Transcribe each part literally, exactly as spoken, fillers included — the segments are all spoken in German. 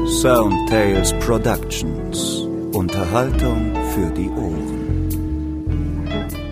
Sound Tales Productions. Unterhaltung für die Ohren.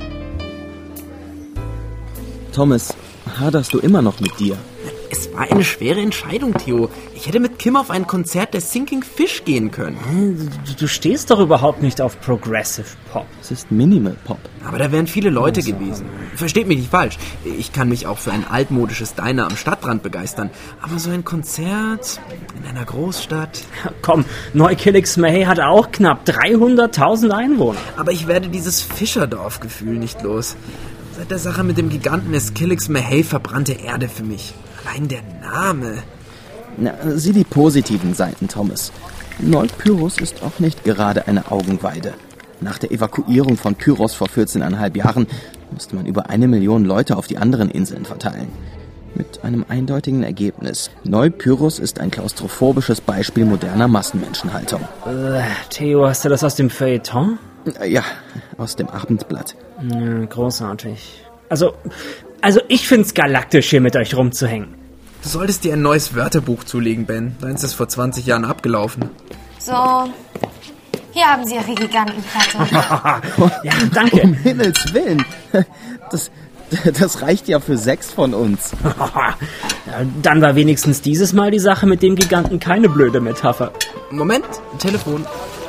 Thomas, haderst du immer noch mit dir? Es war eine schwere Entscheidung, Theo. Ich hätte mit Kim auf ein Konzert der Sinking Fish gehen können. Du, du stehst doch überhaupt nicht auf Progressive Pop. Es ist Minimal Pop. Aber da wären viele Leute gewesen. Versteht mich nicht falsch. Ich kann mich auch für ein altmodisches Diner am Stadtrand begeistern. Aber so ein Konzert in einer Großstadt... Komm, Neu-Killicksmay hat auch knapp dreihunderttausend Einwohner. Aber ich werde dieses Fischerdorf-Gefühl nicht los. Seit der Sache mit dem Giganten ist Killicksmay verbrannte Erde für mich. Allein der Name. Na, sieh die positiven Seiten, Thomas. Neu-Pyros ist auch nicht gerade eine Augenweide. Nach der Evakuierung von Pyros vor vierzehneinhalb Jahren musste man über eine Million Leute auf die anderen Inseln verteilen. Mit einem eindeutigen Ergebnis. Neu-Pyros ist ein klaustrophobisches Beispiel moderner Massenmenschenhaltung. Äh, Theo, hast du das aus dem Feuilleton? Ja, aus dem Abendblatt. Ja, großartig. Also, also ich find's galaktisch, hier mit euch rumzuhängen. Du solltest dir ein neues Wörterbuch zulegen, Ben. Deins ist vor zwanzig Jahren abgelaufen. So, hier haben Sie Ihre Gigantenplatte. Ja, danke. Um Himmels Willen. Das, das reicht ja für sechs von uns. Ja, dann war wenigstens dieses Mal die Sache mit dem Giganten keine blöde Metapher. Moment, Telefon.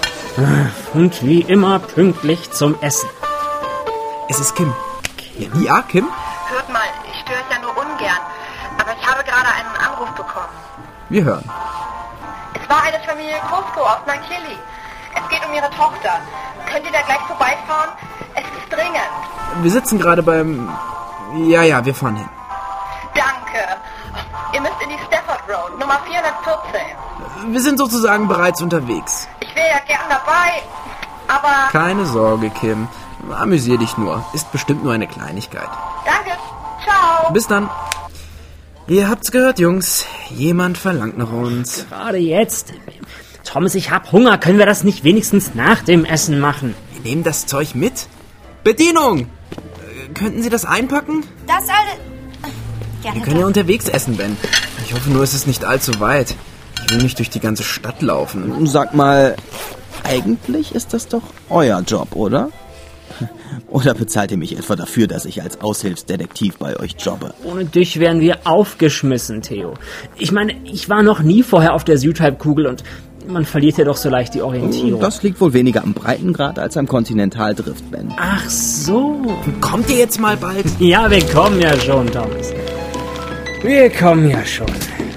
Und wie immer pünktlich zum Essen. Es ist Kim. Kim? Ja, Kim? Hört mal, ich störe euch ja nur ungern, aber ich habe gerade einen Anruf bekommen. Wir hören. Es war eine Familie Cusco aus Nankili. Es geht um ihre Tochter. Könnt ihr da gleich vorbeifahren? Es ist dringend. Wir sitzen gerade beim... Ja, ja, wir fahren hin. Danke. Ihr müsst in die Stafford Road, Nummer vierhundertvierzehn. Wir sind sozusagen bereits unterwegs. Ich wäre ja gern dabei, aber... Keine Sorge, Kim. Amüsier dich nur. Ist bestimmt nur eine Kleinigkeit. Danke. Ciao. Bis dann. Ihr habt's gehört, Jungs. Jemand verlangt nach uns. Gerade jetzt. Thomas, ich hab Hunger. Können wir das nicht wenigstens nach dem Essen machen? Wir nehmen das Zeug mit. Bedienung! Äh, könnten Sie das einpacken? Das alle... Gerne. Wir können ja unterwegs essen, Ben. Ich hoffe nur, es ist nicht allzu weit. Ich will nicht durch die ganze Stadt laufen. Sag mal, eigentlich ist das doch euer Job, oder? Oder bezahlt ihr mich etwa dafür, dass ich als Aushilfsdetektiv bei euch jobbe? Ohne dich wären wir aufgeschmissen, Theo. Ich meine, ich war noch nie vorher auf der Südhalbkugel und man verliert ja doch so leicht die Orientierung. Das liegt wohl weniger am Breitengrad als am Kontinentaldrift, Ben. Ach so. Kommt ihr jetzt mal bald? Ja, wir kommen ja schon, Thomas. Wir kommen ja schon.